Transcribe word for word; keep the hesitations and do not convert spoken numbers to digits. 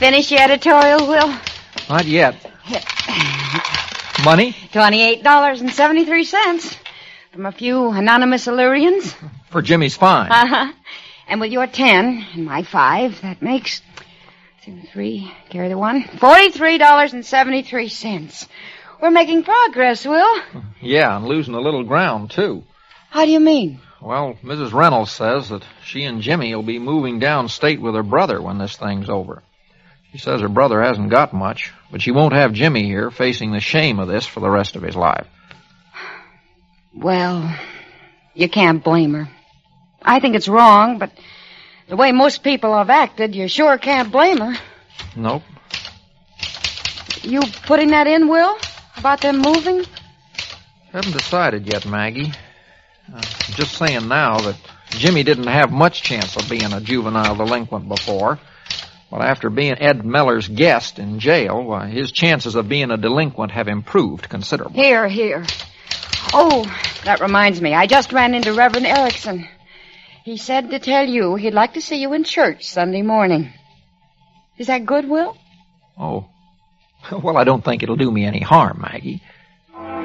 Finish your editorial, Will? Not yet. Money? twenty-eight dollars and seventy-three cents from a few anonymous Illyrians. For Jimmy's fine. Uh-huh. And with your ten and my five, that makes two, three, carry the one, forty-three dollars and seventy-three cents. We're making progress, Will. Yeah, and losing a little ground, too. How do you mean? Well, Missus Reynolds says that she and Jimmy will be moving downstate with her brother when this thing's over. She says her brother hasn't got much, but she won't have Jimmy here facing the shame of this for the rest of his life. Well, you can't blame her. I think it's wrong, but the way most people have acted, you sure can't blame her. Nope. You putting that in, Will? About them moving? Haven't decided yet, Maggie. Uh, just saying now that Jimmy didn't have much chance of being a juvenile delinquent before. But after being Ed Meller's guest in jail, why, his chances of being a delinquent have improved considerably. Here, here. Oh, that reminds me. I just ran into Reverend Erickson. He said to tell you he'd like to see you in church Sunday morning. Is that good, Will? Oh. Well, I don't think it'll do me any harm, Maggie.